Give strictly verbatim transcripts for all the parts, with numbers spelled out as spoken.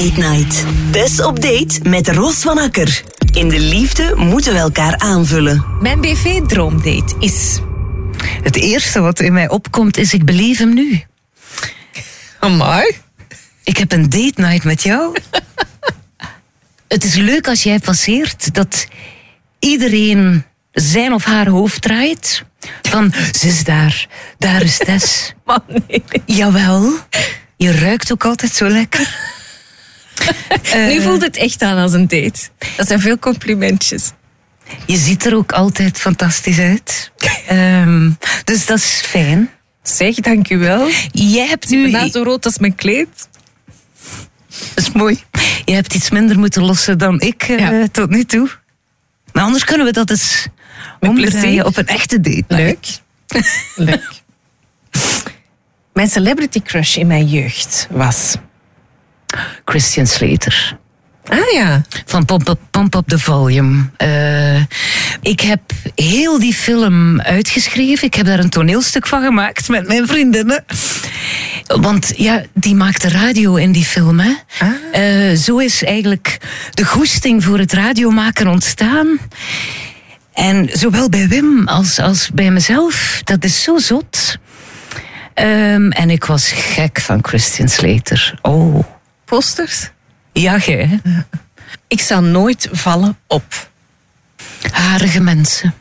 Date Night. Tess op date met Ros van Akker. In de liefde moeten we elkaar aanvullen. Mijn B V-droomdate is... Het eerste wat in mij opkomt is, ik beleef hem nu. Amai. Ik heb een date night met jou. Het is leuk als jij passeert dat iedereen zijn of haar hoofd draait. Van, ze is daar, daar is Tess. Man, nee. Jawel, je ruikt ook altijd zo lekker. uh, nu voelt het echt aan als een date. Dat zijn veel complimentjes. Je ziet er ook altijd fantastisch uit. um, dus dat is fijn. Zeg, dank u wel. Jij hebt nu... Ik ben nou zo rood als mijn kleed. Dat is mooi. Je hebt iets minder moeten lossen dan ik uh, ja. tot nu toe. Maar anders kunnen we dat eens met omdraaien plezier op een echte date. Leuk. Leuk. Mijn celebrity crush in mijn jeugd was... Christian Slater. Ah ja. Van Pump Up, Pump Up the Volume. Uh, ik heb heel die film uitgeschreven. Ik heb daar een toneelstuk van gemaakt met mijn vriendinnen. Want ja, die maakte radio in die film. Hè. Ah. Uh, zo is eigenlijk de goesting voor het radiomaken ontstaan. En zowel bij Wim als, als bij mezelf. Dat is zo zot. Um, en ik was gek van Christian Slater. Oh. Posters? Ja, jij. Ja. Ik zal nooit vallen op. Harige mensen.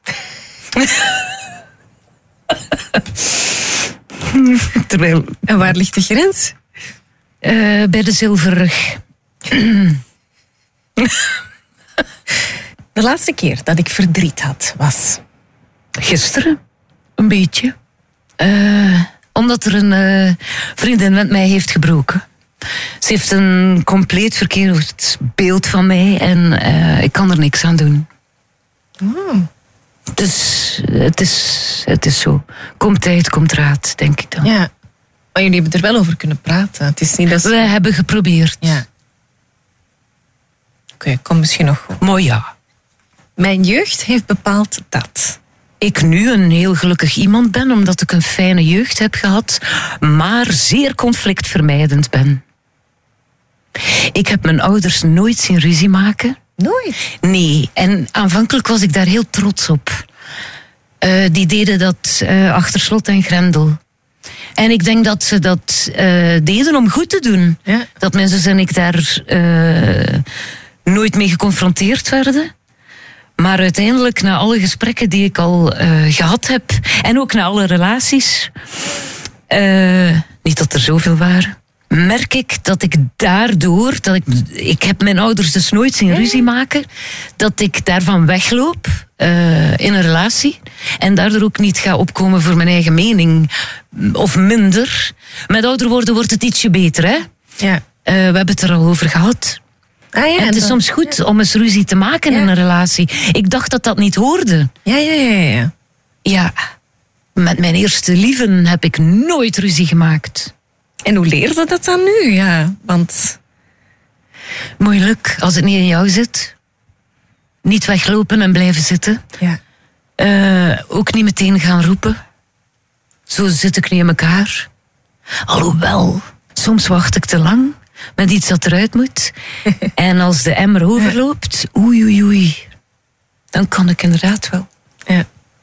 Terwijl... En waar ligt de grens? Uh, bij de zilverrug. De laatste keer dat ik verdriet had was... Gisteren. Een beetje. Uh, omdat er een uh, vriendin met mij heeft gebroken. Ze heeft een compleet verkeerd beeld van mij en uh, ik kan er niks aan doen. Oh. Dus het is, het is zo. Komt tijd, komt raad, denk ik dan. Ja, maar jullie hebben er wel over kunnen praten. Het is niet dat ze... We hebben geprobeerd. Ja. Oké, okay, kom misschien nog goed. Maar ja. Mijn jeugd heeft bepaald dat... ik nu een heel gelukkig iemand ben, omdat ik een fijne jeugd heb gehad, maar zeer conflictvermijdend ben. Ik heb mijn ouders nooit zien ruzie maken. Nooit? Nee, en aanvankelijk was ik daar heel trots op. Uh, die deden dat uh, achter slot en grendel. En ik denk dat ze dat uh, deden om goed te doen. Ja. Dat mijn zus en ik daar uh, nooit mee geconfronteerd werden. Maar uiteindelijk, na alle gesprekken die ik al uh, gehad heb, en ook na alle relaties, uh, niet dat er zoveel waren, merk ik dat ik daardoor, dat ik, ik heb mijn ouders dus nooit zien ruzie maken, dat ik daarvan wegloop uh, in een relatie en daardoor ook niet ga opkomen voor mijn eigen mening of minder. Met ouder worden wordt het ietsje beter, hè? Ja. Uh, we hebben het er al over gehad. Ah, ja, en het is dan, soms goed ja. om eens ruzie te maken ja. in een relatie. Ik dacht dat dat niet hoorde. Ja, ja, ja, ja. Ja, met mijn eerste lieven heb ik nooit ruzie gemaakt. En hoe leerde dat dan nu? Ja, want... Moeilijk, als het niet in jou zit. Niet weglopen en blijven zitten. Ja. Uh, ook niet meteen gaan roepen. Zo zit ik niet in elkaar. Alhoewel, soms wacht ik te lang met iets dat eruit moet. En als de emmer overloopt, oei, oei, oei. Dan kan ik inderdaad wel. Ja.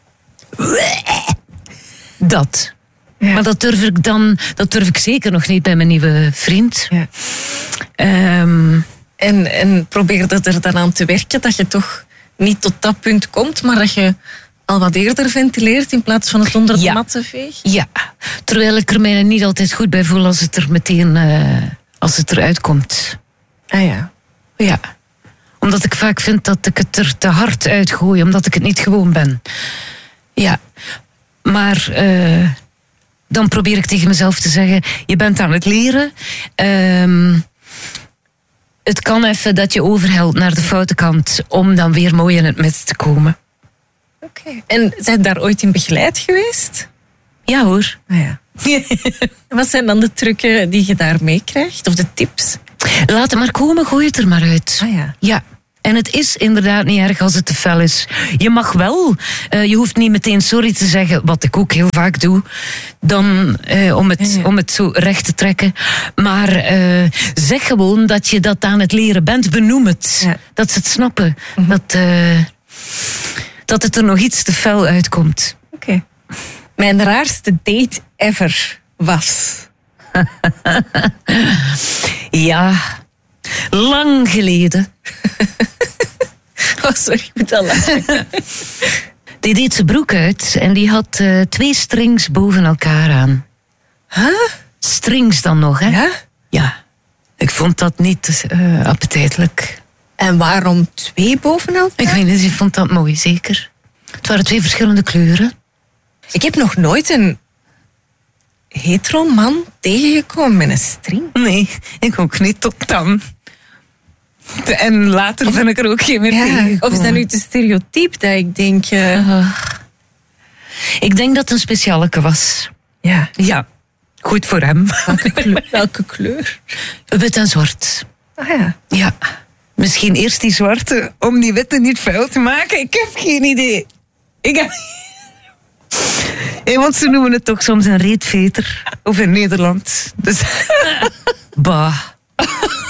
Dat. Ja. Maar dat durf ik dan, dat durf ik zeker nog niet bij mijn nieuwe vriend. Ja. Um, en, en probeer dat er dan aan te werken, dat je toch niet tot dat punt komt, maar dat je al wat eerder ventileert in plaats van het onder de ja. mat te vegen? Ja, terwijl ik er mij niet altijd goed bij voel als het er meteen, uh, als het eruit komt. Ah ja. Ja, omdat ik vaak vind dat ik het er te hard uitgooi, omdat ik het niet gewoon ben. Ja, maar uh, dan probeer ik tegen mezelf te zeggen, je bent aan het leren. Um, het kan even dat je overhelt naar de foute kant om dan weer mooi in het midden te komen. Oké. Okay. En zijn daar ooit in begeleid geweest? Ja hoor. Ah, ja. Wat zijn dan de trucken die je daar meekrijgt? Of de tips? Laat het maar komen, gooi het er maar uit. Ah, ja. Ja. En het is inderdaad niet erg als het te fel is. Je mag wel, uh, je hoeft niet meteen sorry te zeggen, wat ik ook heel vaak doe, dan uh, om, het, ja, ja. om het zo recht te trekken. Maar uh, zeg gewoon dat je dat aan het leren bent. Benoem het. Ja. Dat ze het snappen. Mm-hmm. Dat, uh, dat het er nog iets te fel uitkomt. Oké. Okay. Mijn raarste date ever was... Ja, lang geleden. Oh, sorry, ik moet al lachen. Die deed zijn broek uit en die had uh, twee strings boven elkaar aan. Huh? Strings dan nog, hè? Ja? Ja. Ik vond dat niet uh, appetijtelijk. En waarom twee boven elkaar? Ik weet niet, ik vond dat mooi, zeker. Het waren twee verschillende kleuren. Ik heb nog nooit een hetero man tegengekomen met een string. Nee, ik ook niet, tot dan. En later ben ik er ook geen meer ja, tegengekomen. Of is dat nu te stereotyp dat ik denk... Uh... Uh, ik denk dat het een specialeke was. Ja. Ja, goed voor hem. Welke kleur? Welke kleur? Wit en zwart. Ah ja. Ja. Misschien eerst die zwarte, om die witte niet vuil te maken. Ik heb geen idee. Ik heb... Hey, want ze noemen het toch soms een reetveter. Of in Nederland. Dus... bah.